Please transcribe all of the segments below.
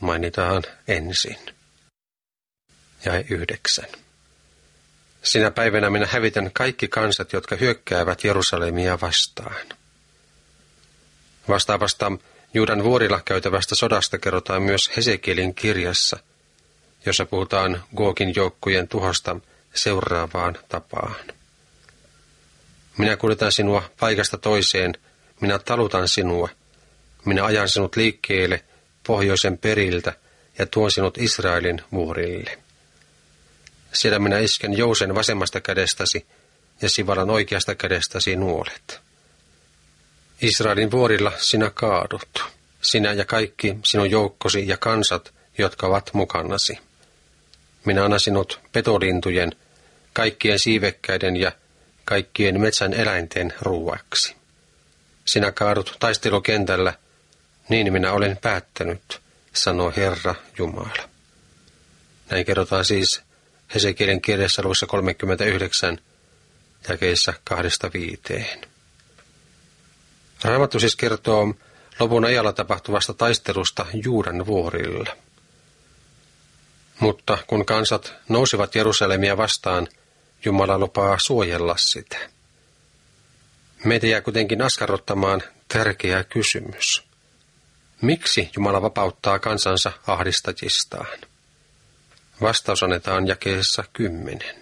mainitaan ensin. Jae 9. Sinä päivänä minä hävitän kaikki kansat, jotka hyökkäävät Jerusalemia vastaan. Vastaavasta Juudan vuorilla käytävästä sodasta kerrotaan myös Hesekielin kirjassa, jossa puhutaan Googin joukkojen tuhosta seuraavaan tapaan. Minä kuljetan sinua paikasta toiseen, minä talutan sinua, minä ajan sinut liikkeelle pohjoisen periltä ja tuon sinut Israelin vuorille. Siellä minä isken jousen vasemmasta kädestäsi ja Sivalan oikeasta kädestäsi nuolet. Israelin vuorilla sinä kaadut, sinä ja kaikki sinun joukkosi ja kansat, jotka ovat mukanasi. Minä annan sinut petolintujen, kaikkien siivekkäiden ja kaikkien metsän eläinten ruuaksi. Sinä kaadut taistelukentällä, niin minä olen päättänyt, sanoo Herra Jumala. Näin kerrotaan siis Hesekielin kirjassa luvussa 39, jakeissa 2-5. Raamattu siis kertoo lopun ajalla tapahtuvasta taistelusta Juudan vuorilla. Mutta kun kansat nousivat Jerusalemia vastaan, Jumala lupaa suojella sitä. Meitä jää kuitenkin askarruttamaan tärkeä kysymys. Miksi Jumala vapauttaa kansansa ahdistajistaan? Vastaus annetaan jakeessa 10.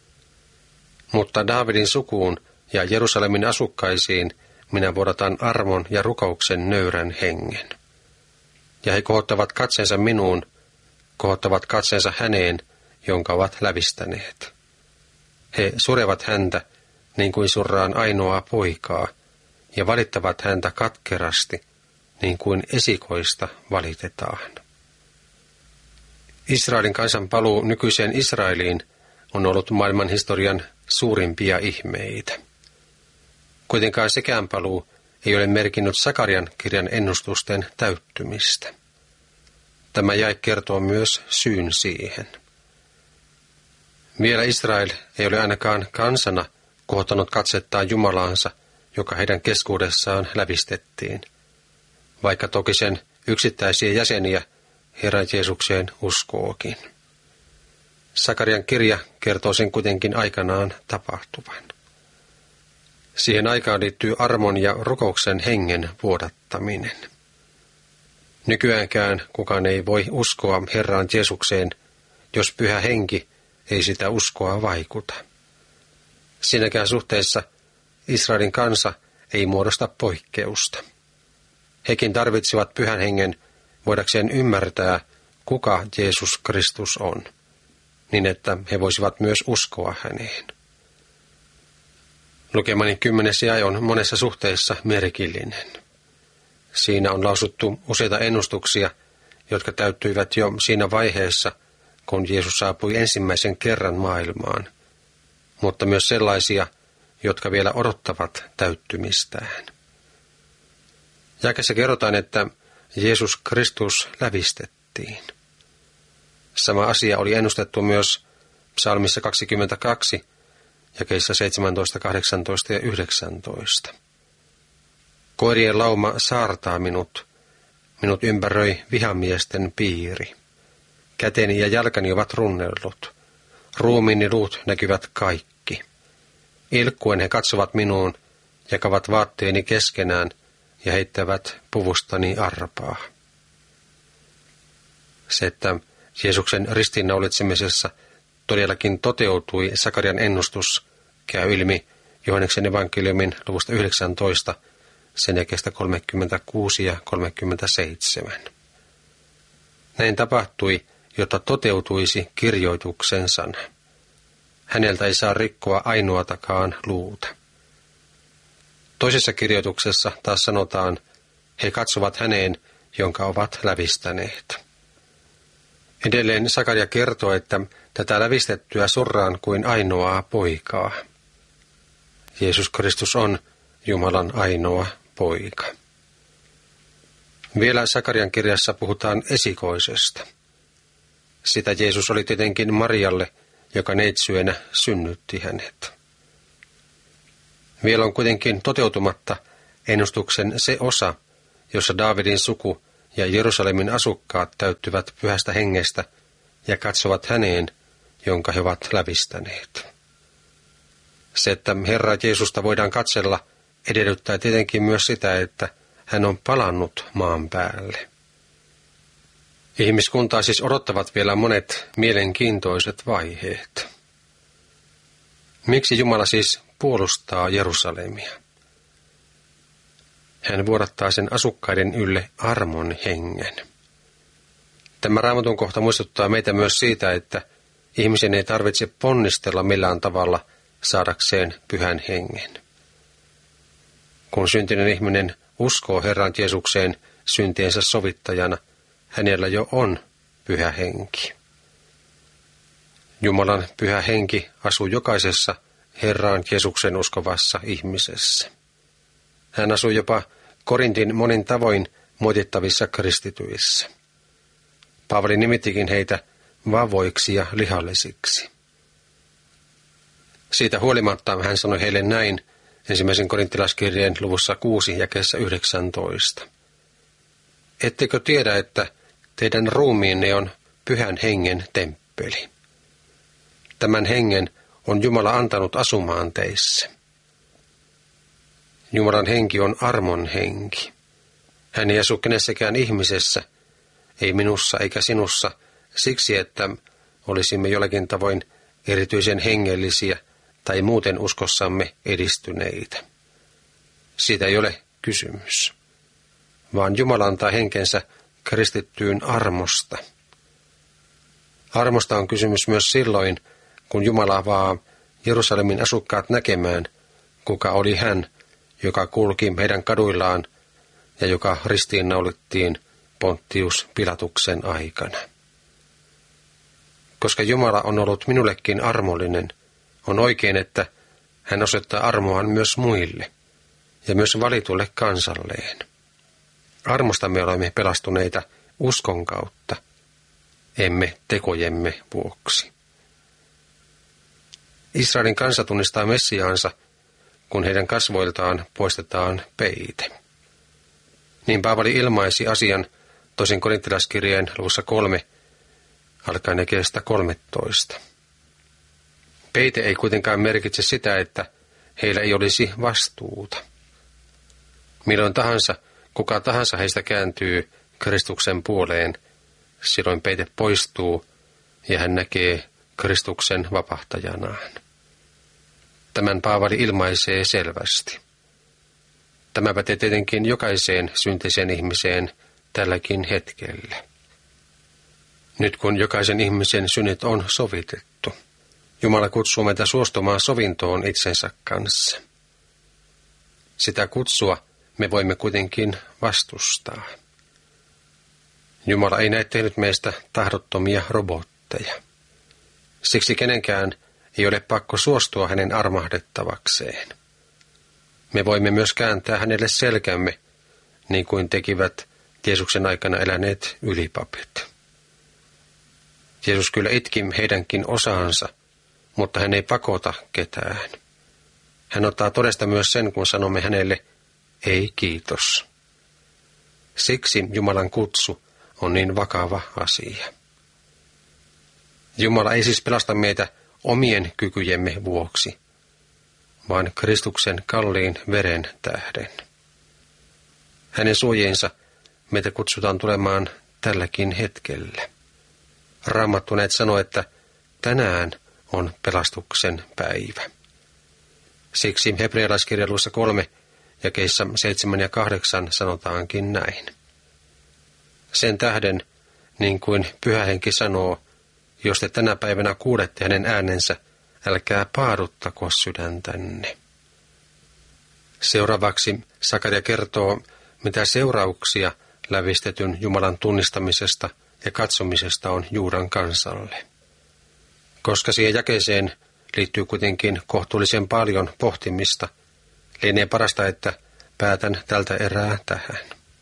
Mutta Daavidin sukuun ja Jerusalemin asukkaisiin minä vuodatan armon ja rukouksen nöyrän hengen. Ja he kohottavat katseensa minuun, kohottavat katseensa häneen, jonka ovat lävistäneet. He surevat häntä, niin kuin surraan ainoaa poikaa, ja valittavat häntä katkerasti, niin kuin esikoista valitetaan. Israelin kansan paluu nykyiseen Israeliin on ollut maailman historian suurimpia ihmeitä. Kuitenkaan sekään paluu ei ole merkinnyt Sakarian kirjan ennustusten täyttymistä. Tämä jae kertoo myös syyn siihen. Vielä Israel ei ole ainakaan kansana kohottanut katsettaan Jumalaansa, joka heidän keskuudessaan lävistettiin, vaikka toki sen yksittäisiä jäseniä Herran Jeesukseen uskookin. Sakarian kirja kertoo sen kuitenkin aikanaan tapahtuvan. Siihen aikaan liittyy armon ja rukouksen hengen vuodattaminen. Nykyäänkään kukaan ei voi uskoa Herran Jeesukseen, jos pyhä henki ei sitä uskoa vaikuta. Siinäkään suhteessa Israelin kansa ei muodosta poikkeusta. Hekin tarvitsivat pyhän hengen voidakseen ymmärtää, kuka Jeesus Kristus on, niin että he voisivat myös uskoa häneen. Lukemani 10. jae on monessa suhteessa merkillinen. Siinä on lausuttu useita ennustuksia, jotka täyttyivät jo siinä vaiheessa, kun Jeesus saapui ensimmäisen kerran maailmaan, mutta myös sellaisia, jotka vielä odottavat täyttymistään. Jakeessa kerrotaan, että Jeesus Kristus lävistettiin. Sama asia oli ennustettu myös psalmissa 22, jakeissa 17, 18 ja 19. Koirien lauma saartaa minut ympäröi vihamiesten piiri. Käteni ja jalkani ovat runnellut. Ruumiini luut näkyvät kaikki. Ilkkuen he katsovat minuun, jakavat vaatteeni keskenään ja heittävät puvustani arpaa. Se, että Jeesuksen ristiinnaulitsemisessa todellakin toteutui Sakarian ennustus, käy ilmi Johanneksen evankeliumin luvusta 19, sen jakeesta 36 ja 37. Näin tapahtui, jotta toteutuisi kirjoituksen sana. Häneltä ei saa rikkoa ainoatakaan luuta. Toisessa kirjoituksessa taas sanotaan, he katsovat häneen, jonka ovat lävistäneet. Edelleen Sakaria kertoo, että tätä lävistettyä surraan kuin ainoaa poikaa. Jeesus Kristus on Jumalan ainoa poika. Vielä Sakarian kirjassa puhutaan esikoisesta. Sitä Jeesus oli tietenkin Marialle, joka neitsyönä synnytti hänet. Vielä on kuitenkin toteutumatta ennustuksen se osa, jossa Daavidin suku ja Jerusalemin asukkaat täyttyvät pyhästä hengestä ja katsovat häneen, jonka he ovat lävistäneet. Se, että Herra Jeesusta voidaan katsella, edellyttää tietenkin myös sitä, että hän on palannut maan päälle. Ihmiskuntaa siis odottavat vielä monet mielenkiintoiset vaiheet. Miksi Jumala siis puolustaa Jerusalemia? Hän vuodattaa sen asukkaiden ylle armon hengen. Tämä Raamatun kohta muistuttaa meitä myös siitä, että ihmisen ei tarvitse ponnistella millään tavalla saadakseen pyhän hengen. Kun syntinen ihminen uskoo Herran Jeesukseen syntiensä sovittajana, hänellä jo on pyhä henki. Jumalan pyhä henki asuu jokaisessa Herran Jeesuksen uskovassa ihmisessä. Hän asuu jopa Korintin monin tavoin moitittavissa kristityissä. Paavali nimittikin heitä vavoiksi ja lihallisiksi. Siitä huolimatta hän sanoi heille näin 1. Korintilaiskirjeen luvussa 6 jakeessa 19. Ettekö tiedä, että teidän ruumiinne on pyhän hengen temppeli? Tämän hengen on Jumala antanut asumaan teissä. Jumalan henki on armon henki. Hän ei asu kenessäkään ihmisessä, ei minussa eikä sinussa, siksi että olisimme jollakin tavoin erityisen hengellisiä tai muuten uskossamme edistyneitä. Siitä ei ole kysymys, vaan Jumala antaa henkensä kristittyyn armosta. Armosta on kysymys myös silloin, kun Jumala avaa Jerusalemin asukkaat näkemään, kuka oli hän, joka kulki heidän kaduillaan ja joka ristiinnaulittiin Pontius Pilatuksen aikana. Koska Jumala on ollut minullekin armollinen, on oikein, että hän osoittaa armoaan myös muille ja myös valitulle kansalleen. Armosta me olemme pelastuneita uskon kautta, emme tekojemme vuoksi. Israelin kansa tunnistaa Messiaansa, kun heidän kasvoiltaan poistetaan peite. Niin Paavali ilmaisi asian 2. Korintilaiskirjeen luvussa 3, alkaen jakeesta 13. Peite ei kuitenkaan merkitse sitä, että heillä ei olisi vastuuta. Milloin tahansa, kuka tahansa heistä kääntyy Kristuksen puoleen, silloin peite poistuu ja hän näkee Kristuksen vapahtajanaan. Tämän Paavali ilmaisee selvästi. Tämä pätee tietenkin jokaiseen syntiseen ihmiseen tälläkin hetkellä. Nyt kun jokaisen ihmisen synnit on sovitettu, Jumala kutsuu meitä suostumaan sovintoon itsensä kanssa. Sitä kutsua me voimme kuitenkin vastustaa. Jumala ei näe tehnyt meistä tahdottomia robotteja. Siksi kenenkään ei ole pakko suostua hänen armahdettavakseen. Me voimme myös kääntää hänelle selkämme, niin kuin tekivät Jeesuksen aikana eläneet ylipapit. Jeesus kyllä itki heidänkin osaansa, mutta hän ei pakota ketään. Hän ottaa todesta myös sen, kun sanomme hänelle, ei kiitos. Siksi Jumalan kutsu on niin vakava asia. Jumala ei siis pelasta meitä omien kykyjemme vuoksi, vaan Kristuksen kalliin veren tähden. Hänen suojiinsa meitä kutsutaan tulemaan tälläkin hetkellä. Raamattu näet sanoo, että tänään on pelastuksen päivä. Siksi hebrealaiskirjan luvussa 3 jakeissa 7 ja 8 sanotaankin näin. Sen tähden, niin kuin Pyhä Henki sanoo, jos te tänä päivänä kuulette hänen äänensä, älkää paaduttako sydäntänne. Seuraavaksi Sakaria kertoo, mitä seurauksia lävistetyn Jumalan tunnistamisesta ja katsomisesta on Juudan kansalle. Koska siihen jakeeseen liittyy kuitenkin kohtuullisen paljon pohtimista, lienee parasta, että päätän tältä erää tähän.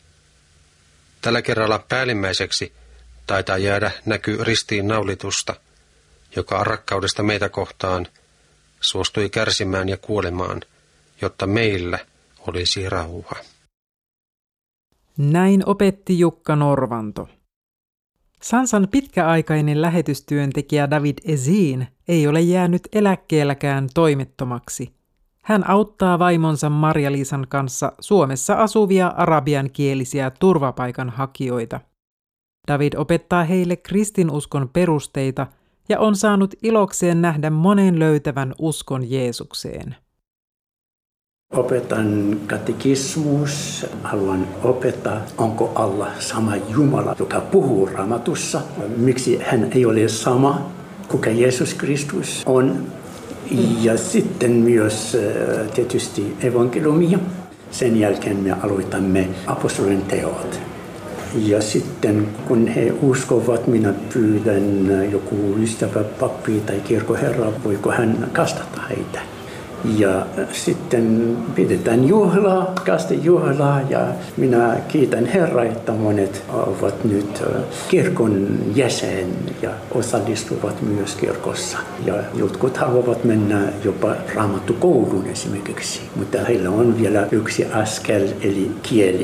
Tällä kerralla päällimmäiseksi taitaa jäädä näky ristiinnaulitusta, joka rakkaudesta meitä kohtaan suostui kärsimään ja kuolemaan, jotta meillä olisi rauha. Näin opetti Jukka Norvanto. Sansan pitkäaikainen lähetystyöntekijä David Ezin ei ole jäänyt eläkkeelläkään toimettomaksi. Hän auttaa vaimonsa Marja-Liisan kanssa Suomessa asuvia arabiankielisiä turvapaikanhakijoita. David opettaa heille kristinuskon perusteita ja on saanut ilokseen nähdä monen löytävän uskon Jeesukseen. Opetan katekismus, haluan opettaa, onko Allah sama Jumala, joka puhuu Raamatussa. Miksi hän ei ole sama, kuka Jeesus Kristus on. Ja sitten myös tietysti evankeliumia. Sen jälkeen me aloitamme apostolien teot. Ja sitten kun he uskovat, minä pyydän joku ystävä, pappi tai kirkkoherra, voiko hän kastata heitä. Ja sitten pidetään juhlaa, kastejuhlaa ja minä kiitän Herraa, että monet ovat nyt kirkon jäsen ja osallistuvat myös kirkossa. Ja jotkut haluavat mennä jopa raamattukouluun esimerkiksi, mutta heillä on vielä yksi askel eli kieli.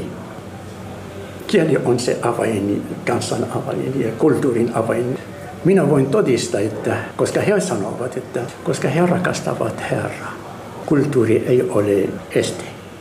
Kieli on se avain, kansan avain ja kulttuurin avain. Minä voin todistaa, että koska he sanovat, että koska he rakastavat Herraa, kulttuuri ei ole este.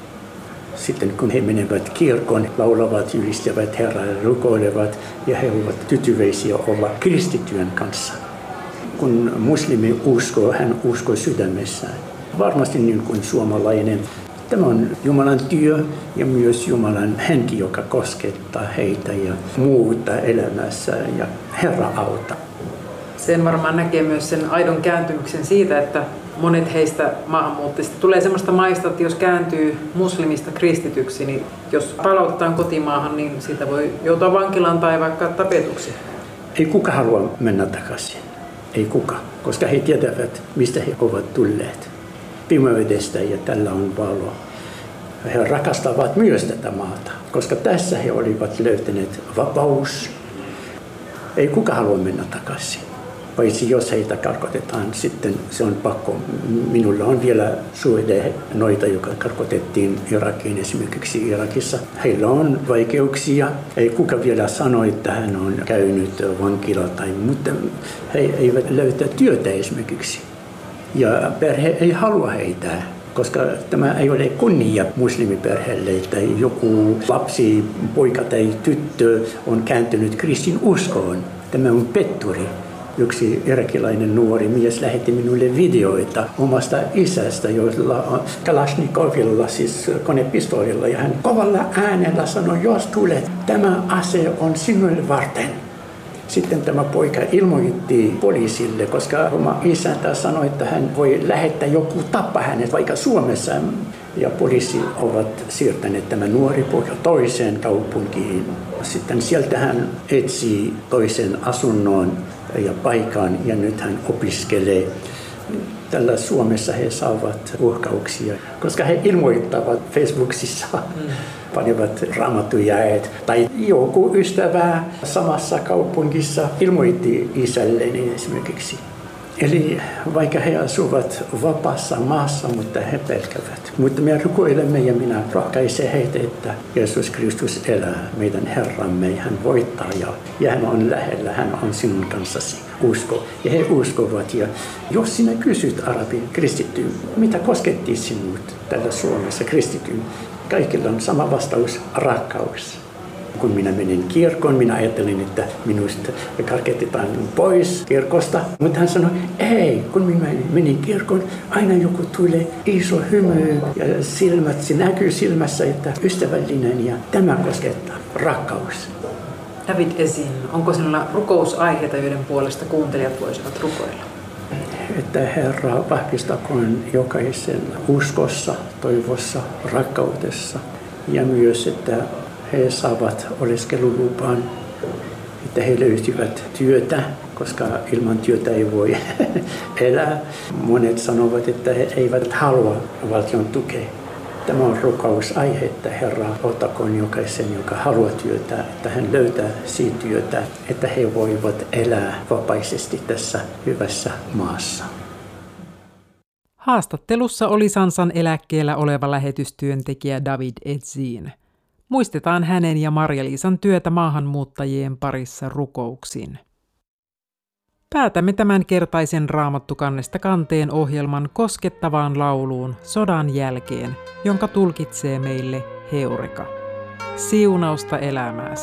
Sitten kun he menevät kirkon, laulavat, ylistävät Herraa ja rukoilevat ja he ovat tyytyväisiä olla kristittyjen kanssa. Kun muslimi uskoo, hän uskoo sydämessään. Varmasti niin kuin suomalainen. Tämä on Jumalan työ ja myös Jumalan henki, joka koskettaa heitä ja muuttaa elämässä ja Herra auttaa. Sen varmaan näkee myös sen aidon kääntymyksen siitä, että monet heistä maahanmuuttajista tulee semmoista maista, että jos kääntyy muslimista kristityksi, niin jos palautetaan kotimaahan, niin siitä voi joutua vankilaan tai vaikka tapetuksi. Ei kuka halua mennä takaisin. Ei kuka, koska he tietävät, mistä he ovat tulleet. Pimeydestä ja tällä on valo. He rakastavat myös tätä maata, koska tässä he olivat löytäneet vapaus. Ei kuka halua mennä takaisin. Paitsi jos heitä karkotetaan, sitten se on pakko. Minulla on vielä suhde noita, joka karkotettiin Irakiin esimerkiksi Irakissa. Heillä on vaikeuksia. Ei kuka vielä sano, että hän on käynyt vankila tai mutta he eivät löytä työtä esimerkiksi. Ja perhe ei halua heitä, koska tämä ei ole kunnia muslimiperheelle, että joku lapsi, poika tai tyttö on kääntynyt kristin uskoon. Tämä on petturi. Yksi irakilainen nuori mies lähetti minulle videoita omasta isästä, jolla on Kalashnikovilla, siis konepistoolilla. Ja hän kovalla äänellä sanoi, jos tulet, tämä ase on sinulle varten. Sitten tämä poika ilmoitti poliisille, koska oma isäntä sanoi, että hän voi lähettää joku tappaa hänet vaikka Suomessa. Ja poliisi ovat siirtäneet tämän nuori poika toiseen kaupunkiin. Sitten sieltä hän etsii toisen asunnon ja paikan ja nyt hän opiskelee. Tällä Suomessa he saavat uhkauksia, koska he ilmoittavat Facebookissa, panevat raamattujaet. Tai joku ystävä samassa kaupungissa ilmoitti isälleni esimerkiksi. Eli vaikka he asuvat vapaassa maassa, mutta he pelkävät. Mutta me rukoilemme ja minä rohkaisen heitä, että Jeesus Kristus elää, meidän Herramme. Hän voittaa ja hän on lähellä, hän on sinun kanssasi. Usko. Ja he uskovat. Ja jos sinä kysyt arabin kristittyyn, mitä kosketti sinut täällä Suomessa kristittyyn, kaikilla on sama vastaus, rakkaus. Kun minä menin kirkkoon, minä ajattelin, että minusta karketetaan pois kirkosta. Mutta hän sanoi, ei, kun minä menin kirkkoon, aina joku tulee iso hymy ja se näkyy silmässä, että ystävällinen ja tämä koskettaa, rakkaus. David Ezin, onko sinulla rukousaiheita, joiden puolesta kuuntelijat voisivat rukoilla? Että Herra vahvistakoon jokaisen uskossa, toivossa, rakkaudessa ja myös, että he saavat oleskelulupan, että he löytyvät työtä, koska ilman työtä ei voi elää. Monet sanovat, että he eivät halua valtion tukea. Tämä on rukousaihe, että Herra ottakoon jokaisen, joka haluaa työtä, että hän löytää siitä työtä, että he voivat elää vapaisesti tässä hyvässä maassa. Haastattelussa oli Sansan eläkkeellä oleva lähetystyöntekijä David Ezin. Muistetaan hänen ja Marja-Liisan työtä maahanmuuttajien parissa rukouksin. Päätämme tämän kertaisen Raamattu kannesta kanteen ohjelman koskettavaan lauluun sodan jälkeen, jonka tulkitsee meille Heureka. Siunausta elämääsi.